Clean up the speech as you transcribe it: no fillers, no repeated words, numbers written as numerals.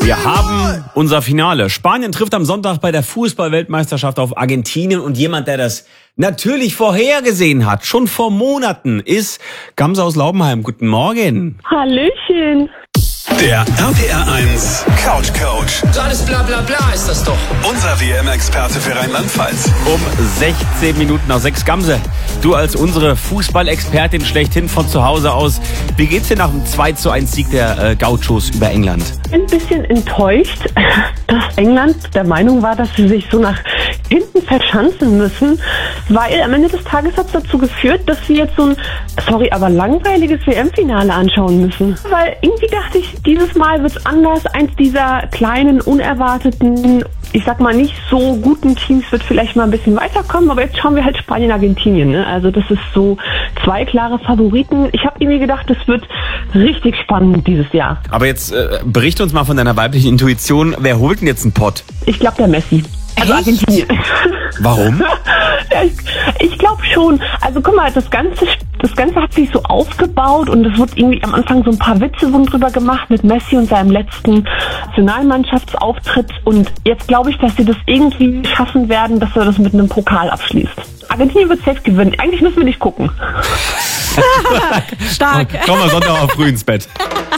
Wir haben unser Finale. Spanien trifft am Sonntag bei der Fußball-Weltmeisterschaft auf Argentinien und jemand, der das natürlich vorhergesehen hat, schon vor Monaten, ist Gamse aus Laubenheim. Guten Morgen. Hallöchen. Der RPR 1 Couch Coach. So alles bla bla bla ist das doch. Unser WM-Experte für Rheinland-Pfalz. Um 16 Minuten nach 6. Gamse, du als unsere Fußballexpertin schlechthin von zu Hause aus. Wie geht's dir nach dem 2:1 Sieg der Gauchos über England? Ein bisschen enttäuscht, dass England der Meinung war, dass sie sich so nach hinten verschanzen müssen, weil am Ende des Tages hat es dazu geführt, dass sie jetzt so ein, aber langweiliges WM-Finale anschauen müssen. Weil irgendwie dachte ich, dieses Mal wird's anders. Eins dieser kleinen, unerwarteten, ich sag mal nicht so guten Teams wird vielleicht mal ein bisschen weiterkommen, aber jetzt schauen wir halt Spanien, Argentinien. Ne? Also das ist so 2 klare Favoriten. Ich habe irgendwie gedacht, es wird richtig spannend dieses Jahr. Aber jetzt berichte uns mal von deiner weiblichen Intuition. Wer holt denn jetzt einen Pott? Ich glaube, der Messi. Also Argentinien. Warum? Ja, ich glaube schon. Also guck mal, das Ganze hat sich so aufgebaut und es wurde irgendwie am Anfang so ein paar Witze drüber gemacht mit Messi und seinem letzten Nationalmannschaftsauftritt. Und jetzt glaube ich, dass sie das irgendwie schaffen werden, dass er das mit einem Pokal abschließt. Argentinien wird safe gewinnen. Eigentlich müssen wir nicht gucken. Stark. Komm mal Sonntag auch früh ins Bett.